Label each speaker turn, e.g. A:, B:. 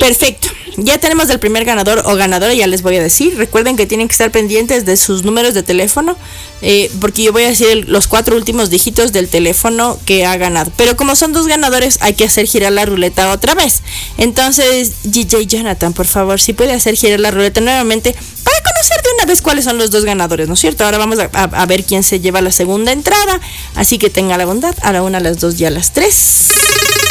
A: Perfecto. Ya tenemos el primer ganador o ganadora, ya les voy a decir. Recuerden que tienen que estar pendientes de sus números de teléfono, porque yo voy a decir los 4 últimos dígitos del teléfono que ha ganado. Pero como son 2 ganadores, hay que hacer girar la ruleta otra vez. Entonces, DJ Jonathan, por favor, si puede hacer girar la ruleta nuevamente para conocer de una vez cuáles son los 2 ganadores, ¿no es cierto? Ahora vamos a ver quién se lleva la segunda entrada. Así que tenga la bondad, a la 1, a las 2 y a las 3.